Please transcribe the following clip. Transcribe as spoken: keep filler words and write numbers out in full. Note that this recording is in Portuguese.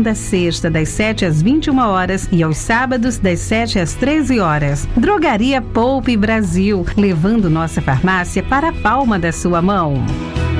segunda a sexta, das sete às vinte e uma horas e aos sábados, das sete às treze horas. Drogaria Poupe Brasil, levando nossa farmácia para a palma da sua mão.